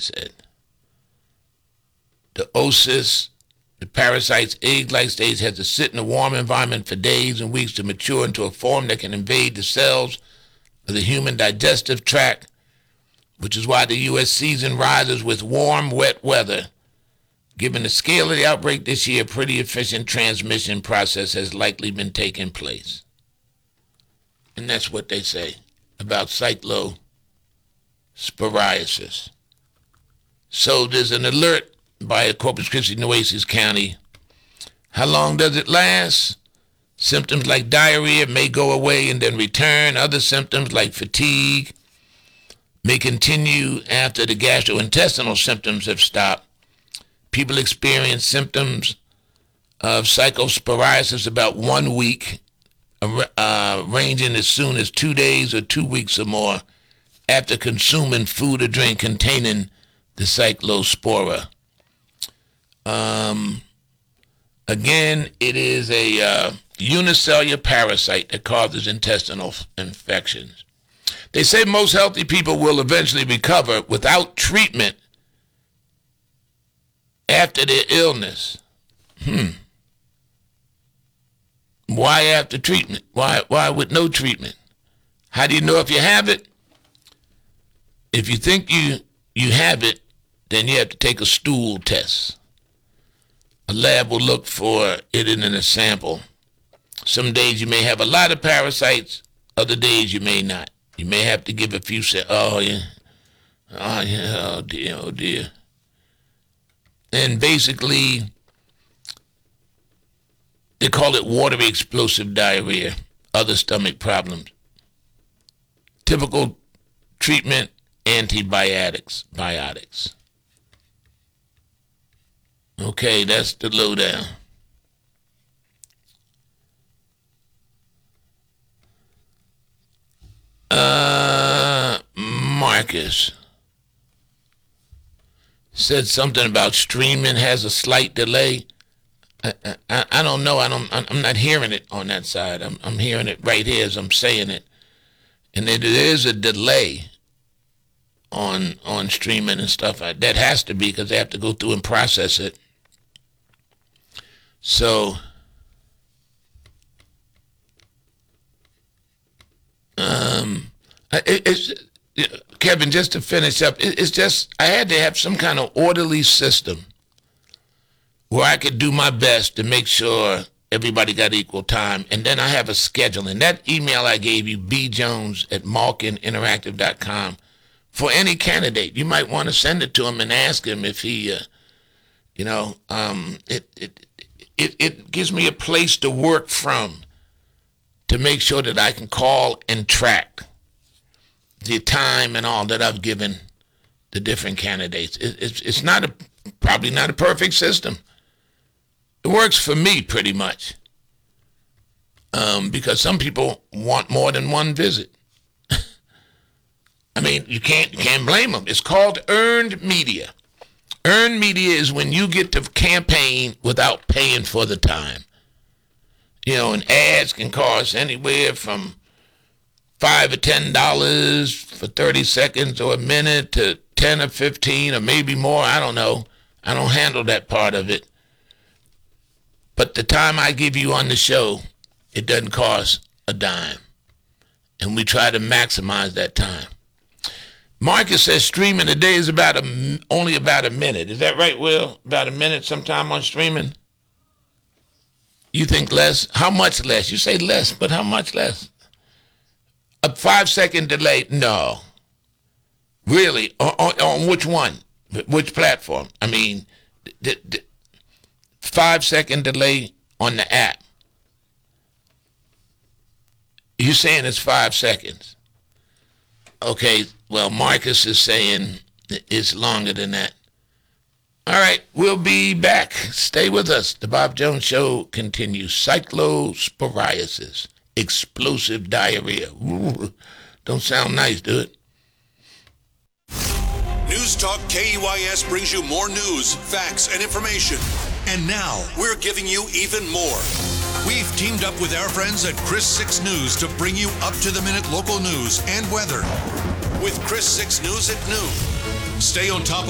said. The oocyst, the parasite's egg-like stage, has to sit in a warm environment for days and weeks to mature into a form that can invade the cells of the human digestive tract, which is why the U.S. season rises with warm, wet weather. Given the scale of the outbreak this year, a pretty efficient transmission process has likely been taking place. And that's what they say about cyclosporiasis. So there's an alert by Corpus Christi, Nueces County. How long does it last? Symptoms like diarrhea may go away and then return. Other symptoms like fatigue may continue after the gastrointestinal symptoms have stopped. People experience symptoms of cyclosporiasis about 1 week, ranging as soon as 2 days or 2 weeks or more after consuming food or drink containing the cyclospora. Again, it is a unicellular parasite that causes intestinal infections. They say most healthy people will eventually recover without treatment after their illness. Why after treatment? Why with no treatment? How do you know if you have it? If you think you have it, then you have to take a stool test. A lab will look for it in a sample. Some days you may have a lot of parasites, other days you may not. You may have to give a few oh dear. And basically, they call it watery explosive diarrhea, other stomach problems. Typical treatment, antibiotics. Okay, that's the lowdown. Marcus said something about streaming has a slight delay. I don't know. I'm not hearing it on that side. I'm hearing it right here as I'm saying it, and there is a delay on streaming and stuff. That has to be because they have to go through and process it. So, Kevin, just to finish up, it's just I had to have some kind of orderly system where I could do my best to make sure everybody got equal time. And then I have a schedule. And that email I gave you, bjones@malkininteractive.com, for any candidate, you might want to send it to him and ask him if he, it gives me a place to work from to make sure that I can call and track the time and all that I've given the different candidates. It's probably not a perfect system. It works for me pretty much, because some people want more than one visit. I mean, you can't blame them. It's called earned media. Earned media is when you get to campaign without paying for the time. And ads can cost anywhere from $5 or $10 for 30 seconds or a minute to 10 or 15 or maybe more. I don't know. I don't handle that part of it. But the time I give you on the show, it doesn't cost a dime. And we try to maximize that time. Marcus says streaming today is only about a minute. Is that right, Will? About a minute sometime on streaming? You think less? How much less? You say less, but how much less? A 5-second delay? No. Really? On which one? Which platform? I mean, the 5-second delay on the app. You're saying it's 5 seconds. Okay, well, Marcus is saying it's longer than that. All right, we'll be back. Stay with us. The Bob Jones Show continues. Cyclosporiasis, explosive diarrhea. Ooh, don't sound nice, do it? News Talk KEYS brings you more news, facts, and information. And now, we're giving you even more. We've teamed up with our friends at Chris 6 News to bring you up-to-the-minute local news and weather. With Chris 6 News at noon. Stay on top of